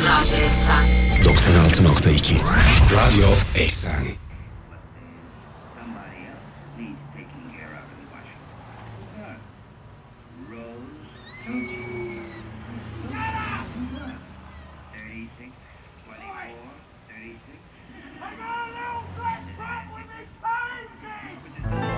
Radyo Eksen 96.2 Radyo Eksen. Somebody else needs taking care of in Washington. Rose, don't you